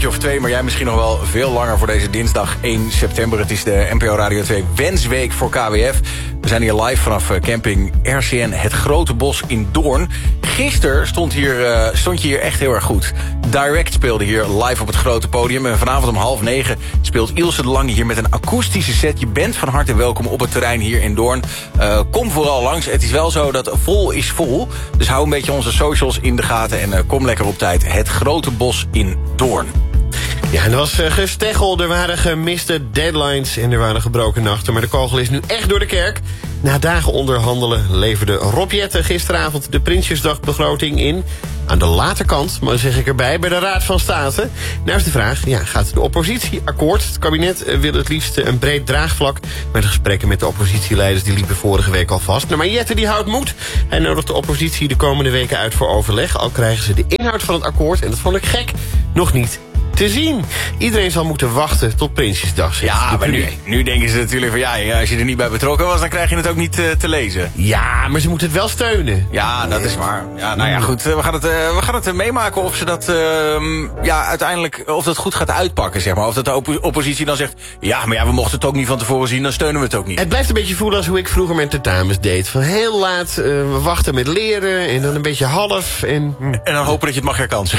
uurtje of 2, maar jij misschien nog wel veel langer voor deze dinsdag 1 september. Het is de NPO Radio 2 Wensweek voor KWF. We zijn hier live vanaf camping RCN Het Grote Bos in Doorn. Gisteren stond je hier echt heel erg goed. Direct speelde hier live op het grote podium. En vanavond om 8:30 speelt Ilse de Lange hier met een akoestische set. Je bent van harte welkom op het terrein hier in Doorn. Kom vooral langs. Het is wel zo dat vol is vol. Dus hou een beetje onze socials in de gaten en kom lekker op tijd. Het Grote Bos in Doorn. Ja, er was gesteggel, er waren gemiste deadlines en er waren gebroken nachten. Maar de kogel is nu echt door de kerk. Na dagen onderhandelen leverde Rob Jetten gisteravond de Prinsjesdagbegroting in. Aan de late kant, maar zeg ik erbij, bij de Raad van State. Nou is de vraag, gaat de oppositie akkoord? Het kabinet wil het liefst een breed draagvlak. Maar de gesprekken met de oppositieleiders die liepen vorige week al vast. Nou, maar Jetten die houdt moed. Hij nodigt de oppositie de komende weken uit voor overleg. Al krijgen ze de inhoud van het akkoord, en dat vond ik gek, nog niet te zien. Iedereen zal moeten wachten tot Prinsjesdag. Ja, maar nu denken ze natuurlijk van als je er niet bij betrokken was, dan krijg je het ook niet te lezen. Ja, maar ze moeten het wel steunen. Ja, dat is waar. Ja, nou ja, goed. We gaan het meemaken of ze dat uiteindelijk of dat goed gaat uitpakken, zeg maar. Of dat de oppositie dan zegt, maar we mochten het ook niet van tevoren zien, dan steunen we het ook niet. Het blijft een beetje voelen als hoe ik vroeger met tentamens deed. Van heel laat, we wachten met leren en dan een beetje half. En dan hopen dat je het mag herkansen.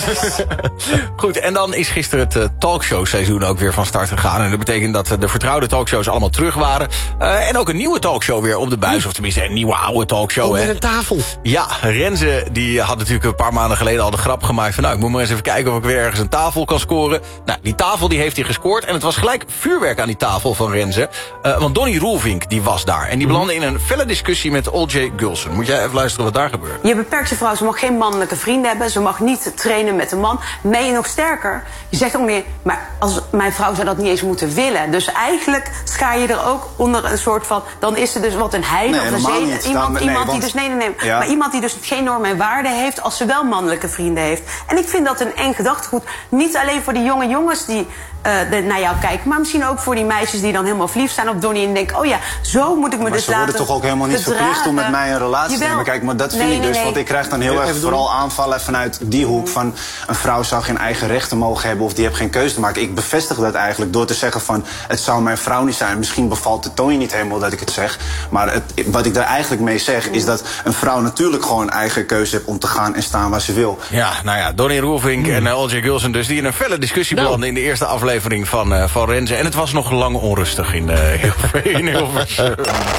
Goed, en dan is gisteren het talkshow-seizoen ook weer van start gegaan. En dat betekent dat de vertrouwde talkshows allemaal terug waren. En ook een nieuwe talkshow weer op de buis. Of tenminste een nieuwe oude talkshow. Met een tafel. Ja, Renze die had natuurlijk een paar maanden geleden al de grap gemaakt van ik moet maar eens even kijken of ik weer ergens een tafel kan scoren. Nou, die tafel die heeft hij gescoord. En het was gelijk vuurwerk aan die tafel van Renze. Want Donnie Roelvink die was daar. En die belandde in een felle discussie met O.J. Gulson. Moet jij even luisteren wat daar gebeurt. Je beperkt je vrouw. Ze mag geen mannelijke vrienden hebben. Ze mag niet trainen met een man. Ben je nog sterker? Je zegt ook meer, maar als mijn vrouw zou dat niet eens moeten willen. Dus eigenlijk schaar je er ook onder een soort van, dan is er dus wat een heide of een zee. Maar iemand die dus geen normen en waarden heeft als ze wel mannelijke vrienden heeft. En ik vind dat een eng gedachtegoed. Niet alleen voor die jonge jongens die naar jou kijken, maar misschien ook voor die meisjes die dan helemaal verliefd zijn op Donnie en denken, zo moet ik me dus laten. Maar ze worden toch ook helemaal niet verplicht om met mij een relatie te hebben. Kijk, maar dat vind ik dus, want ik krijg dan heel erg vooral aanvallen vanuit die hoek van een vrouw zou geen eigen rechten mogen hebben of die heeft geen keuze te maken. Ik bevestig dat eigenlijk door te zeggen van het zou mijn vrouw niet zijn. Misschien bevalt het Tony niet helemaal dat ik het zeg. Maar wat ik daar eigenlijk mee zeg is dat een vrouw natuurlijk gewoon een eigen keuze heeft om te gaan en staan waar ze wil. Ja, Donnie Roelvink en O.J. Gulson dus die in een felle discussie belanden in de eerste aflevering van Renze. En het was nog lang onrustig in Hilversum.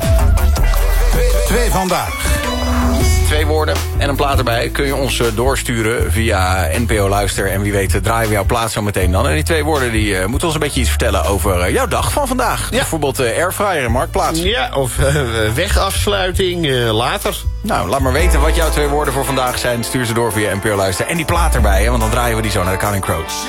2 vandaag. 2 woorden en een plaat erbij kun je ons doorsturen via NPO Luister. En wie weet draaien we jouw plaat zo meteen dan. En die 2 woorden die moeten ons een beetje iets vertellen over jouw dag van vandaag. Ja. Bijvoorbeeld airfryer en marktplaats. Ja, of wegafsluiting later. Nou, laat maar weten wat jouw 2 woorden voor vandaag zijn. Stuur ze door via NPO Luister. En die plaat erbij, want dan draaien we die zo naar de Counting Crows.